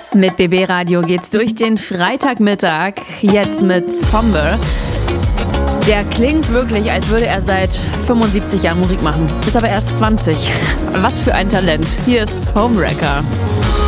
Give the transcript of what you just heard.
Mit BB Radio geht's durch den Freitagmittag, jetzt mit Somber. Der klingt wirklich, als würde er seit 75 Jahren Musik machen. Ist aber erst 20. Was für ein Talent. Hier ist Homewrecker.